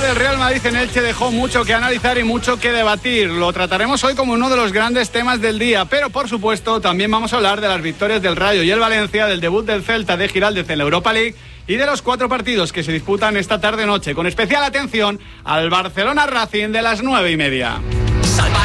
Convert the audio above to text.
del Real Madrid en Elche dejó mucho que analizar y mucho que debatir. Lo trataremos hoy como uno de los grandes temas del día, pero por supuesto también vamos a hablar de las victorias del Rayo y el Valencia, del debut del Celta de Giraldez en la Europa League y de los 4 partidos que se disputan esta tarde-noche, con especial atención al Barcelona Racing de las 9:30.